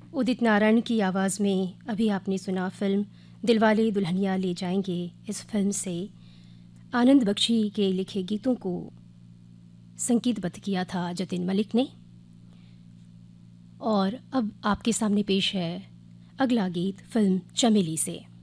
उदित नारायण की आवाज़ में अभी आपने सुना फिल्म दिलवाले दुल्हनिया ले जाएंगे। इस फिल्म से आनंद बख्शी के लिखे गीतों को संगीतबद्ध किया था जतिन मलिक ने। और अब आपके सामने पेश है अगला गीत फिल्म चमेली से।